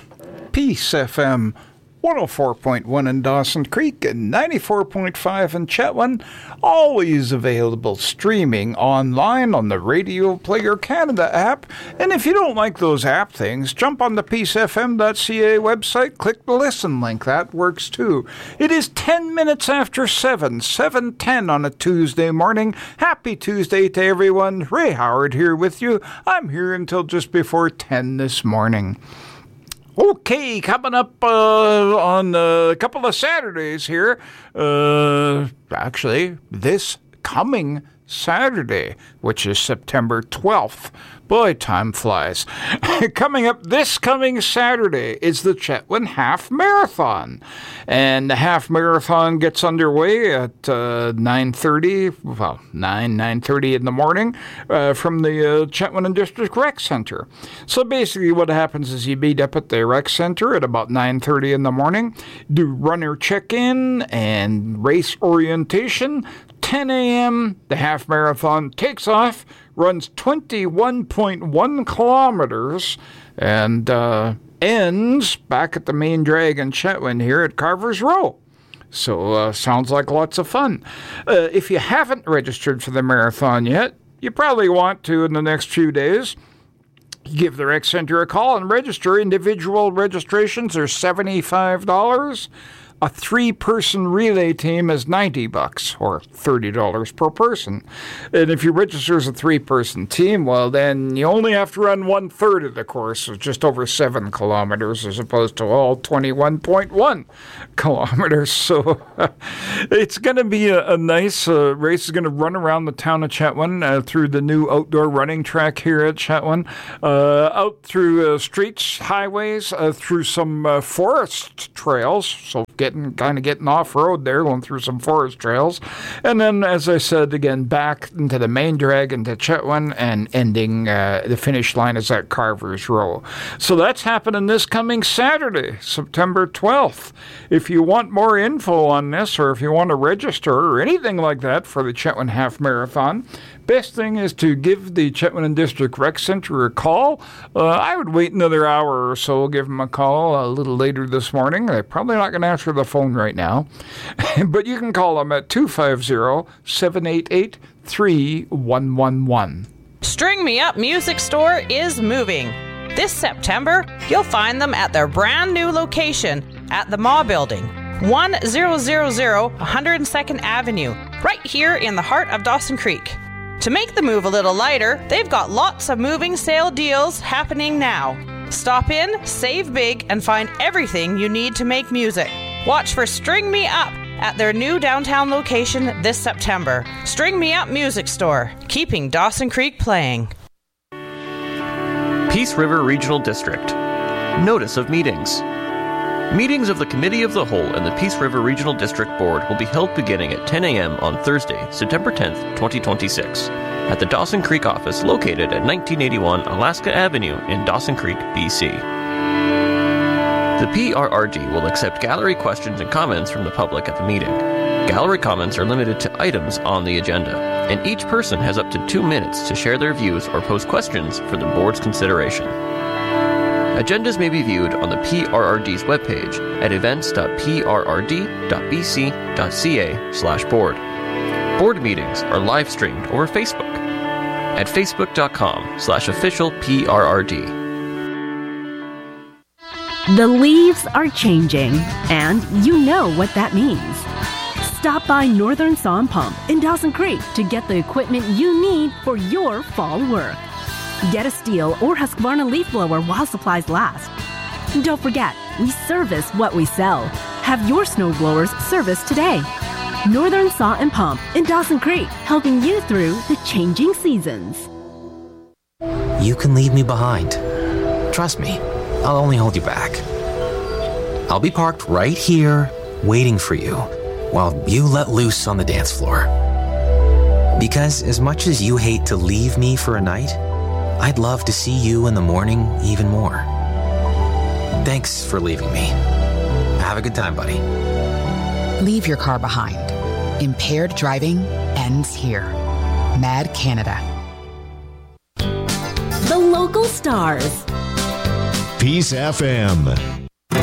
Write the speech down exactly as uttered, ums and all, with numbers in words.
Peace F M one oh four point one in Dawson Creek and ninety-four point five in Chetwynd. Always available streaming online on the Radio Player Canada app. And if you don't like those app things, jump on the peace f m dot c a website, click the listen link. That works too. It is ten minutes after seven, seven ten on a Tuesday morning. Happy Tuesday to everyone. Ray Howard here with you. I'm here until just before ten this morning. Okay, coming up uh, on a couple of Saturdays here, uh, actually this coming Saturday, which is September twelfth. Boy, time flies. Coming up this coming Saturday is the Chetwynd Half Marathon. And the Half Marathon gets underway at uh, nine thirty, well, nine, nine thirty in the morning uh, from the uh, Chetwynd District Rec Center. So basically what happens is you meet up at the rec center at about nine thirty in the morning, do runner check-in and race orientation. ten a.m., the half marathon takes off, runs twenty-one point one kilometers, and uh, ends back at the main drag in Chetwynd here at Carver's Row. So, uh, sounds like lots of fun. Uh, if you haven't registered for the marathon yet, you probably want to in the next few days. Give the rec center a call and register. Individual registrations are seventy-five dollars. A three-person relay team is ninety bucks, or thirty dollars per person. And if you register as a three-person team, well, then you only have to run one-third of the course, so just over seven kilometers, as opposed to all twenty-one point one kilometers. So it's going to be a, a nice uh, race. It's going to run around the town of Chetwynd uh, through the new outdoor running track here at Chetwynd, uh, out through uh, streets, highways, uh, through some uh, forest trails, so getting kind of getting off-road there, going through some forest trails. And then, as I said, again, back into the main drag into Chetwynd and ending, uh, the finish line is at Carver's Row. So that's happening this coming Saturday, September twelfth. If you want more info on this, or if you want to register or anything like that for the Chetwynd Half Marathon, best thing is to give the Chetwynd District Rec Center a call. Uh, I would wait another hour or so, give them a call a little later this morning. They're probably not going to answer the phone right now. But you can call them at two five zero, seven eight eight, three one one one. String Me Up Music Store is moving. This September, you'll find them at their brand new location at the Maw Building, one thousand one hundred second Avenue, right here in the heart of Dawson Creek. To make the move a little lighter, they've got lots of moving sale deals happening now. Stop in, save big, and find everything you need to make music. Watch for String Me Up at their new downtown location this September. String Me Up Music Store, keeping Dawson Creek playing. Peace River Regional District. Notice of meetings. Meetings of the Committee of the Whole and the Peace River Regional District Board will be held beginning at ten a.m. on Thursday, September tenth, twenty twenty-six, at the Dawson Creek office located at nineteen eighty-one Alaska Avenue in Dawson Creek, B C. The P R R D will accept gallery questions and comments from the public at the meeting. Gallery comments are limited to items on the agenda, and each person has up to two minutes to share their views or pose questions for the board's consideration. Agendas may be viewed on the P R R D's webpage at events dot p r r d dot b c dot c a slash board. Board meetings are live streamed over Facebook at facebook dot com slash official P R R D. The leaves are changing, and you know what that means. Stop by Northern Saw and Pump in Dawson Creek to get the equipment you need for your fall work. Get a Steel or Husqvarna leaf blower while supplies last. Don't forget, we service what we sell. Have your snow blowers serviced today. Northern Saw and Pump in Dawson Creek, helping you through the changing seasons. You can leave me behind. Trust me, I'll only hold you back. I'll be parked right here, waiting for you, while you let loose on the dance floor. Because as much as you hate to leave me for a night, I'd love to see you in the morning even more. Thanks for leaving me. Have a good time, buddy. Leave your car behind. Impaired driving ends here. Mad Canada. The local stars. Peace F M.